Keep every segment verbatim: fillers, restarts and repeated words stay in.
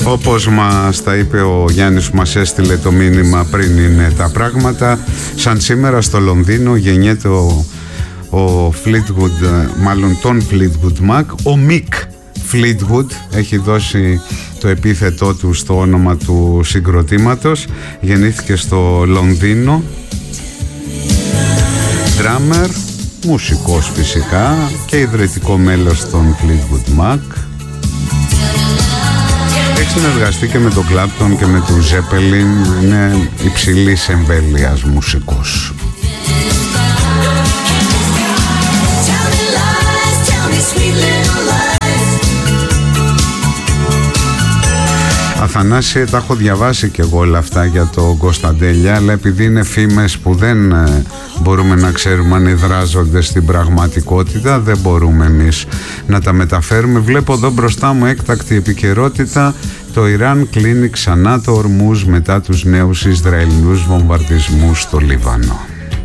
Όπως μας τα είπε ο Γιάννης που μας έστειλε το μήνυμα πριν είναι τα πράγματα, σαν σήμερα στο Λονδίνο γεννιέται ο, ο Fleetwood, μάλλον τον Fleetwood Mac, ο Mick Fleetwood, έχει δώσει το επίθετό του στο όνομα του συγκροτήματος, γεννήθηκε στο Λονδίνο, drummer, μουσικός φυσικά και ιδρυτικό μέλος των Fleetwood Mac. Έχει συνεργαστεί και με τον Clapton και με τον Zeppelin, είναι υψηλής εμβέλειας μουσικός. Αθανάση, τα έχω διαβάσει και εγώ όλα αυτά για το Κωνσταντέλια, αλλά επειδή είναι φήμες που δεν ε, μπορούμε να ξέρουμε αν εδράζονται στην πραγματικότητα, δεν μπορούμε εμείς να τα μεταφέρουμε. Βλέπω εδώ μπροστά μου έκτακτη επικαιρότητα: το Ιράν κλείνει ξανά το Ορμούζ μετά τους νέους Ισραηλινούς βομβαρδισμούς στο Λίβανο.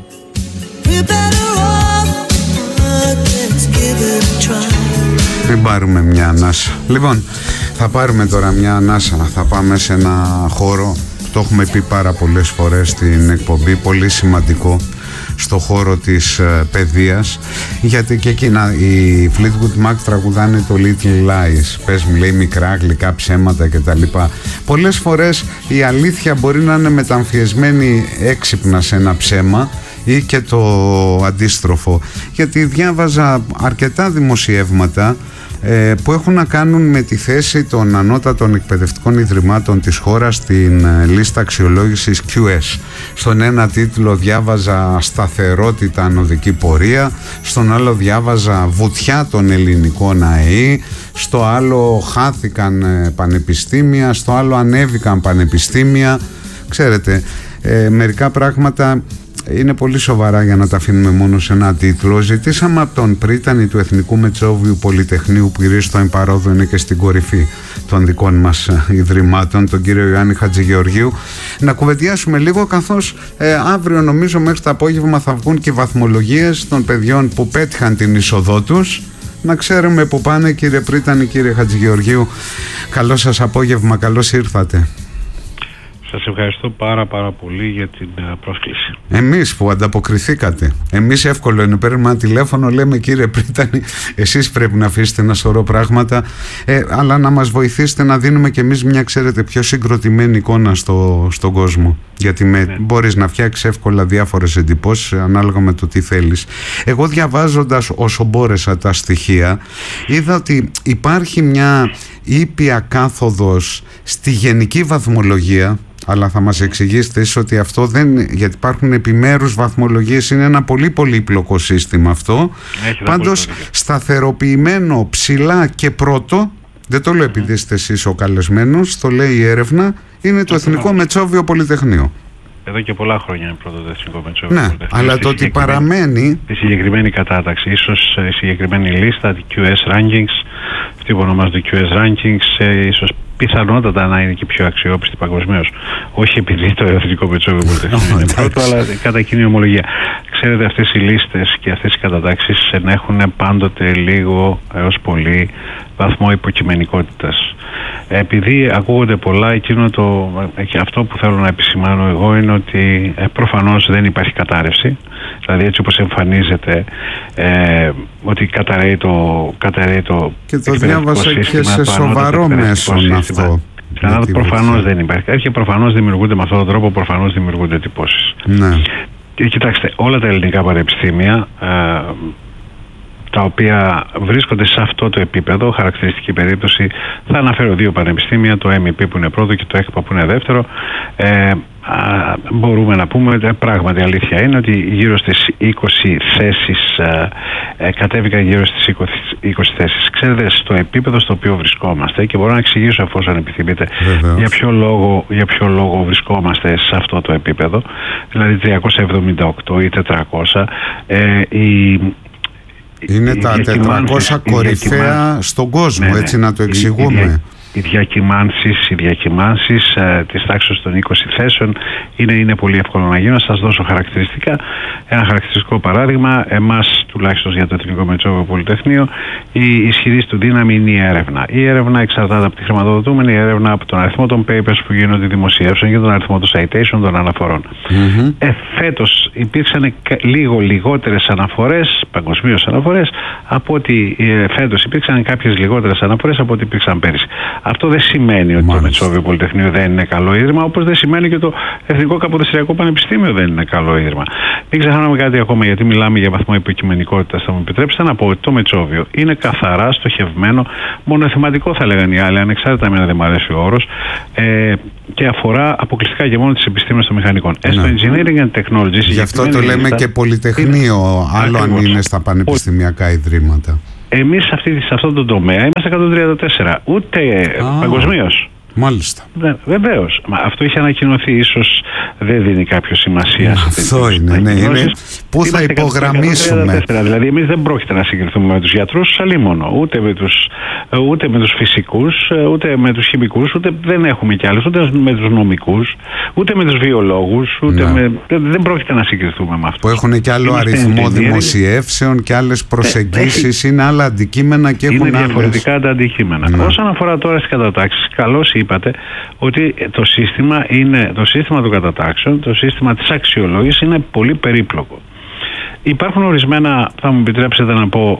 Μην πάρουμε μια ανάσα. Λοιπόν, θα πάρουμε τώρα μια ανάσα. Θα πάμε σε ένα χώρο, το έχουμε πει πάρα πολλές φορές στην εκπομπή, πολύ σημαντικό στο χώρο της ε, παιδείας, γιατί και εκείνα οι Fleetwood Mac τραγουδάνε το Little Lies, πες μου, λέει, μικρά γλυκά ψέματα κτλ. Πολλές φορές η αλήθεια μπορεί να είναι μεταμφιεσμένη έξυπνα σε ένα ψέμα ή και το αντίστροφο, γιατί διάβαζα αρκετά δημοσιεύματα ε, που έχουν να κάνουν με τη θέση των ανώτατων εκπαιδευτικών ιδρυμάτων της χώρας στην ε, λίστα αξιολόγησης κιου ες. Στον ένα τίτλο διάβαζα σταθερότητα ανωδική πορεία, στον άλλο διάβαζα βουτιά των ελληνικών ΑΕΗ, στο άλλο χάθηκαν ε, πανεπιστήμια, στο άλλο ανέβηκαν πανεπιστήμια. Ξέρετε, ε, μερικά πράγματα είναι πολύ σοβαρά για να τα αφήνουμε μόνο σε ένα τίτλο. Ζητήσαμε από τον πρίτανη του Εθνικού Μετσόβιου Πολυτεχνείου, που γυρίζει στο εμπαρόδο, είναι και στην κορυφή των δικών μας ιδρυμάτων, τον κύριο Ιωάννη Χατζηγεωργίου, να κουβεντιάσουμε λίγο, καθώς ε, αύριο νομίζω μέχρι το απόγευμα θα βγουν και οι βαθμολογίες των παιδιών που πέτυχαν την είσοδό τους. Να ξέρουμε που πάνε. Κύριε πρίτανη, κύριε Χατζηγεωργίου, καλό σας απόγευμα, καλώς ήρθατε. Σας ευχαριστώ πάρα πάρα πολύ για την πρόσκληση. Εμείς που ανταποκριθήκατε. Εμείς εύκολο είναι, παίρνουμε ένα τηλέφωνο, λέμε κύριε πρίτανη, εσείς πρέπει να αφήσετε ένα σωρό πράγματα, ε, αλλά να μας βοηθήσετε να δίνουμε κι εμείς μια, ξέρετε, πιο συγκροτημένη εικόνα στο, στον κόσμο. Γιατί με, ναι. μπορείς να φτιάξεις εύκολα διάφορες εντυπώσεις ανάλογα με το τι θέλεις. Εγώ διαβάζοντας όσο μπόρεσα τα στοιχεία, είδα ότι υπάρχει μια ήπια κάθοδος στη γενική βαθμολογία, αλλά θα μας εξηγήσετε εσείς ότι αυτό δεν, γιατί υπάρχουν επιμέρους βαθμολογίες, είναι ένα πολύ πολύπλοκο σύστημα αυτό. Έχει, πάντως σταθεροποιημένο ψηλά και πρώτο, δεν το λέω επειδή είστε εσείς ο καλεσμένος, το λέει η έρευνα, είναι το Εθνικό Μετσόβιο Πολυτεχνείο. Εδώ και πολλά χρόνια είναι πρώτο το Εθνικό Μετσόβιο. Ναι, αλλά το ότι παραμένει. Τη συγκεκριμένη κατάταξη, ίσως η συγκεκριμένη λίστα, τη κιου ες Rankings, αυτή που ονομάζεται κιου ες Rankings, ίσως πιθανότατα να είναι και πιο αξιόπιστη παγκοσμίως. Όχι επειδή το Εθνικό Μετσόβιο Πολυτεχνείο είναι πρώτο, αλλά κατά κοινή ομολογία. Ξέρετε, αυτές οι λίστες και αυτές οι κατατάξεις να έχουν πάντοτε λίγο έως πολύ βαθμό υποκειμενικότητας. Επειδή ακούγονται πολλά, εκείνο το, και αυτό που θέλω να επισημάνω εγώ είναι ότι ε, προφανώς δεν υπάρχει κατάρρευση. Δηλαδή, έτσι όπως εμφανίζεται, ε, ότι καταραίει το, καταραίει το και το διάβασα και σε σοβαρό μέσον αυτό. Δηλαδή, προφανώς δεν υπάρχει. Και προφανώς δημιουργούνται με αυτόν τον τρόπο, προφανώς δημιουργούνται εντυπώσεις. Ναι. Και κοιτάξτε, όλα τα ελληνικά πανεπιστήμια, ε, τα οποία βρίσκονται σε αυτό το επίπεδο, χαρακτηριστική περίπτωση, θα αναφέρω δύο πανεπιστήμια, το εμ ι πι που είναι πρώτο και το ΕΚΠΑ που είναι δεύτερο. Ε, α, μπορούμε να πούμε ότι πράγματι αλήθεια είναι ότι γύρω στις είκοσι θέσεις ε, ε, κατέβηκαν γύρω στις είκοσι, είκοσι θέσεις. Ξέρετε, στο επίπεδο στο οποίο βρισκόμαστε, και μπορώ να εξηγήσω εφόσον επιθυμείτε για ποιο, λόγο, για ποιο λόγο βρισκόμαστε σε αυτό το επίπεδο, δηλαδή τριακόσια εβδομήντα οκτώ ή τετρακόσια, ε, η είναι τα τετρακόσια κορυφαία στον κόσμο, ναι, έτσι να το εξηγούμε. οι διακυμάνσεις, οι διακυμάνσεις ε, της τάξης των είκοσι θέσεων είναι, είναι πολύ εύκολο να γίνουν. Να σας δώσω χαρακτηριστικά. Ένα χαρακτηριστικό παράδειγμα, εμάς τουλάχιστον για το Εθνικό Μετσόβιο Πολυτεχνείο, η ισχυρή του δύναμη είναι η έρευνα. Η έρευνα εξαρτάται από τη χρηματοδοτούμενη, η έρευνα από τον αριθμό των papers που γίνονται δημοσιεύσεων και τον αριθμό των citation, των αναφορών. Mm-hmm. Ε, φέτος υπήρξαν λίγο λιγότερες αναφορές, παγκοσμίως αναφορές, από ότι ε, φέτος υπήρξαν κάποιες λιγότερες αναφορές από ό,τι υπήρξαν πέρυσι. Αυτό δεν σημαίνει ότι Μάλιστα. το Μετσόβιο Πολυτεχνείο δεν είναι καλό ίδρυμα, όπως δεν σημαίνει και το Εθνικό Καποδιστριακό Πανεπιστήμιο δεν είναι καλό ίδρυμα. Μην ξεχνάμε κάτι ακόμα, γιατί μιλάμε για βαθμό υποκειμενικότητας. Θα μου επιτρέψετε να πω ότι το Μετσόβιο είναι καθαρά στοχευμένο, μονοθεματικό θα λέγανε οι άλλοι, ανεξάρτητα εμένα δεν μου αρέσει ο όρος, ε, και αφορά αποκλειστικά και μόνο τις επιστήμες των μηχανικών. Ναι. Στο Engineering and Technology. Γι' αυτό το λέμε λίστα, και Πολυτεχνείο, είναι, άλλο ακριβώς. Αν είναι στα πανεπιστημιακά ιδρύματα. Εμείς σε, αυτή, σε αυτό το τομέα είμαστε εκατόν τριάντα τέσσερα, ούτε παγκοσμίως. Μάλιστα. Ναι, βεβαίως. Μα αυτό έχει ανακοινωθεί, ίσως δεν δίνει κάποιο σημασία. Αυτό είναι, ναι. Είναι. Πού θα υπογραμμίσουμε. Δηλαδή, εμείς δεν πρόκειται να συγκριθούμε με τους γιατρούς, αλλήμονο. Ούτε με τους, ούτε με τους φυσικούς, ούτε με τους χημικούς, ούτε δεν έχουμε κι άλλους, ούτε με τους νομικούς, ούτε με τους βιολόγους, ούτε με, δεν πρόκειται να συγκριθούμε με αυτό. Που έχουν κι άλλο Είμαστε αριθμό δημοσιεύσεων και άλλες προσεγγίσεις, είναι άλλα αντικείμενα και έχουν είναι διαφορετικά άλλες... τα αντικείμενα. Ναι. Όσον αφορά τώρα στις κατατάξεις, καλώς είπατε ότι το σύστημα, είναι, το σύστημα των κατατάξεων, το σύστημα της αξιολόγησης είναι πολύ περίπλοκο. Υπάρχουν ορισμένα, θα μου επιτρέψετε να πω,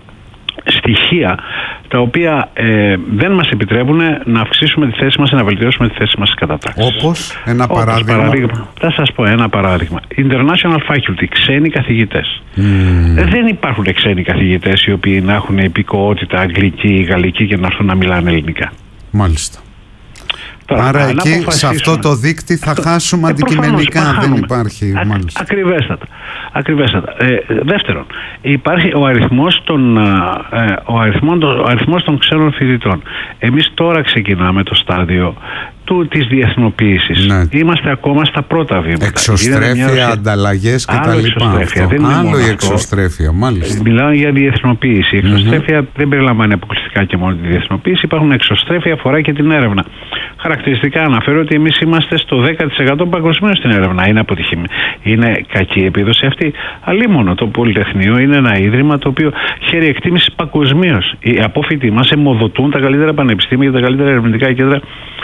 στοιχεία τα οποία ε, δεν μας επιτρέπουν να αυξήσουμε τη θέση μας, να βελτιώσουμε τη θέση μας στις κατατάξεις. Όπως ένα Όπως παράδειγμα. παράδειγμα. Θα σας πω ένα παράδειγμα. International faculty, ξένοι καθηγητές. Mm. Δεν υπάρχουν ξένοι καθηγητές οι οποίοι να έχουν υπηκοότητα αγγλική ή γαλλική και να έρθουν να μιλάνε ελληνικά. Μάλιστα. Τώρα, άρα εκεί σε αυτό το δίκτυ θα αυτό, χάσουμε ε, αντικειμενικά, δεν υπάρχει. Α, ακριβέστατα. ακριβέστατα. Ε, δεύτερον, υπάρχει ο αριθμός των, ε, ο αριθμός, ο αριθμός των ξένων φοιτητών. Εμείς τώρα ξεκινάμε το στάδιο του, της διεθνοποίησης. Ναι. Είμαστε ακόμα στα πρώτα βήματα. Εξωστρέφεια, μια... ανταλλαγές κτλ. Άλλο η εξωστρέφεια, μάλιστα. Μιλάω για διεθνοποίηση. Η εξωστρέφεια mm-hmm. δεν περιλαμβάνει αποκλειστικά και μόνο τη διεθνοποίηση. Υπάρχουν εξωστρέφεια, αφορά και την έρευνα. Χαρακτηριστικά αναφέρω ότι εμείς είμαστε στο δέκα τοις εκατό παγκοσμίως στην έρευνα. Είναι αποτυχημένη. Είναι κακή επίδοση αυτή. Αλλήμονο το Πολυτεχνείο είναι ένα ίδρυμα το οποίο χαίρει εκτίμηση παγκοσμίως. Οι απόφοιτοι μας αιμοδοτούν τα καλύτερα πανεπιστήμια και τα καλύτερα ερευνητικά κέντρα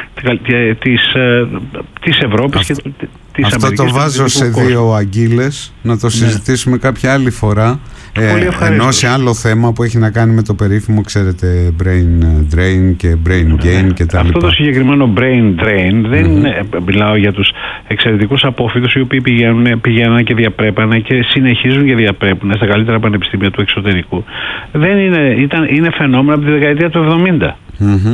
της, της Ευρώπης αυτό, και της αυτό Αμερικής. Αυτό το βάζω σε κόσμο. δύο αγγείλες να το συζητήσουμε ναι. κάποια άλλη φορά. Ε, ενώ σε άλλο θέμα που έχει να κάνει με το περίφημο, ξέρετε, brain drain και brain gain και τα αυτό λοιπά. Το συγκεκριμένο brain drain δεν mm-hmm. είναι, μιλάω για τους εξαιρετικούς απόφοιτους οι οποίοι πηγαίνουν, πηγαίνουν και διαπρέπανε και συνεχίζουν και διαπρέπουν στα καλύτερα πανεπιστήμια του εξωτερικού. Δεν είναι, ήταν, είναι φαινόμενο από τη δεκαετία του εβδομήντα. Mm-hmm.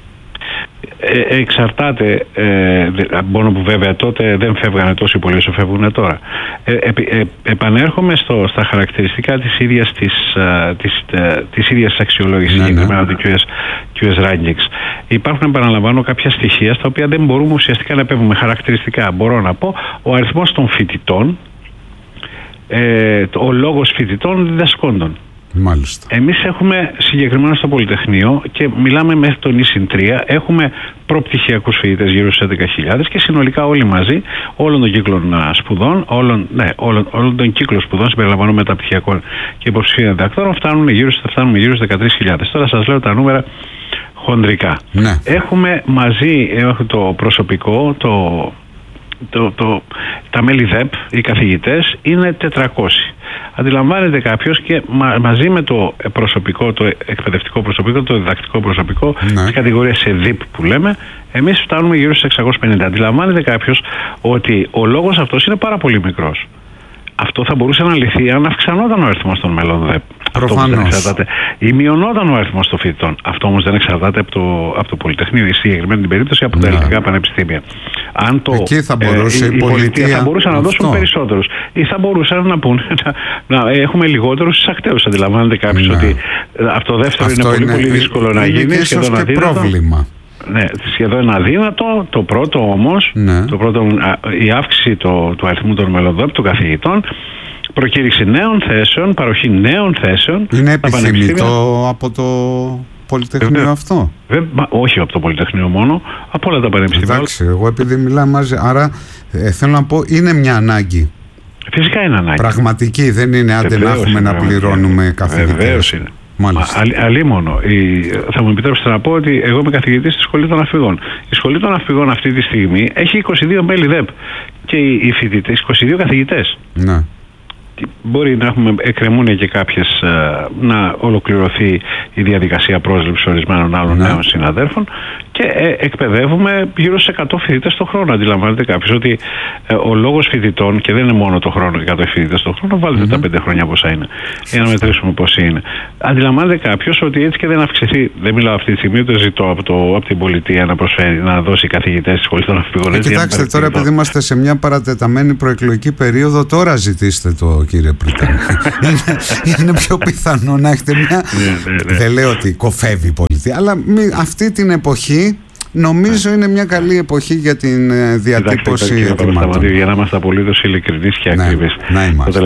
Ε, εξαρτάται, ε, μόνο που βέβαια τότε δεν φεύγανε τόσοι πολλοί όσο φεύγουν τώρα. Ε, ε, ε, επανέρχομαι στο, στα χαρακτηριστικά της ίδιας της, της, της ίδιας αξιολόγησης, συγκεκριμένα του κιου ες, κιου ες Rankings. Υπάρχουν, επαναλαμβάνω, κάποια στοιχεία στα οποία δεν μπορούμε ουσιαστικά να επέμβουμε. Χαρακτηριστικά μπορώ να πω ο αριθμός των φοιτητών, ε, ο λόγος φοιτητών διδασκόντων. Μάλιστα. Εμείς έχουμε συγκεκριμένα στο Πολυτεχνείο και μιλάμε μέχρι τον ίσιν τρία, έχουμε προπτυχιακούς φοιτητές γύρω στους έντεκα χιλιάδες και συνολικά όλοι μαζί, όλων των κύκλων σπουδών, όλων, ναι, όλων, όλων των κύκλων σπουδών συμπεριλαμβάνουν μεταπτυχιακών και υποψηφίων διδακτόρων, φτάνουν γύρω, φτάνουμε γύρω στους δεκατρείς χιλιάδες. Τώρα σας λέω τα νούμερα χοντρικά. Ναι. Έχουμε μαζί έχουμε το προσωπικό, το, το, το, τα μέλη ΔΕΠ, οι καθηγητές, είναι τετρακόσιοι. Αντιλαμβάνεται κάποιος και μα, μαζί με το προσωπικό, το εκπαιδευτικό προσωπικό, το διδακτικό προσωπικό, ναι. της κατηγορίας σε ΔΙΠ που λέμε, εμείς φτάνουμε γύρω στους εξακόσιους πενήντα. Αντιλαμβάνεται κάποιος ότι ο λόγος αυτός είναι πάρα πολύ μικρός. Αυτό θα μπορούσε να λυθεί αν αυξανόταν ο αριθμός των μελών ΔΕΠ. Προφανώς. Ή μειωνόταν ο αριθμός των φοιτητών. Αυτό όμως δεν εξαρτάται από το, από το Πολυτεχνείο, ή συγκεκριμένη την περίπτωση από τα ελληνικά πανεπιστήμια. Αν το, εκεί θα μπορούσε ε, η, η πολιτεία, θα μπορούσαν να δώσουν περισσότερους. Ή θα μπορούσαν να πούν να, να έχουμε λιγότερους στους ακταίους. Αντιλαμβάνεται κάποιος ναι. ότι αυτό δεύτερο αυτό είναι, είναι πολύ πολύ δύσκολο να γίνει. Είναι ίσως και πρόβλημα. Ναι, σχεδόν αδύνατο. Το πρώτο όμως, ναι. το πρώτο, η αύξηση το, του αριθμού των μελών των καθηγητών, προκήρυξη νέων θέσεων, παροχή νέων θέσεων. Είναι επιθυμητό από το Πολυτεχνείο Βεβαίως. αυτό? Βε, μα, όχι από το Πολυτεχνείο μόνο, από όλα τα πανεπιστήμια. Εντάξει, εγώ επειδή μιλάμε μαζί, άρα ε, θέλω να πω, είναι μια ανάγκη. Φυσικά είναι ανάγκη. Πραγματική, δεν είναι άντε να έχουμε να πληρώνουμε καθηγητές. Βεβαίως είναι. Μάλιστα. Αλ, αλίμονο. Η, θα μου επιτρέψετε να πω ότι εγώ είμαι καθηγητής στη Σχολή των Ναυπηγών. Η Σχολή των Ναυπηγών αυτή τη στιγμή έχει είκοσι δύο μέλη ΔΕΠ και οι, οι φοιτητές, είκοσι δύο καθηγητές. Ναι. Μπορεί να έχουμε, εκκρεμούν και κάποιες, να ολοκληρωθεί η διαδικασία πρόσληψης ορισμένων άλλων ναι. νέων συναδέρφων και ε, εκπαιδεύουμε γύρω στους εκατό φοιτητές το χρόνο. Αντιλαμβάνεται κάποιος ότι ε, ο λόγος φοιτητών, και δεν είναι μόνο το χρόνο, εκατό φοιτητές το χρόνο, βάλτε mm-hmm. τα πέντε χρόνια πόσα είναι, για να μετρήσουμε πόσοι είναι. Αντιλαμβάνεται κάποιος ότι έτσι και δεν αυξηθεί, δεν μιλάω αυτή τη στιγμή, ούτε ζητώ από, το, από την πολιτεία να προσφέρει, να δώσει καθηγητές στη Σχολή των Ναυπηγών. Ε, κοιτάξτε, τώρα επειδή είμαστε σε μια παρατεταμένη προεκλογική περίοδο, τώρα ζητήστε το, κύριε Πρίτανη. είναι, είναι πιο πιθανό να έχετε μια. ναι, ναι, ναι. Δεν λέω ότι κοφεύει η πολιτεία, αλλά μη, αυτή την εποχή νομίζω ναι. είναι μια καλή εποχή για την διατύπωση ετοιμάτων. Για να είμαστε απολύτως ειλικρινείς και ακριβείς. Ναι, να είμαστε.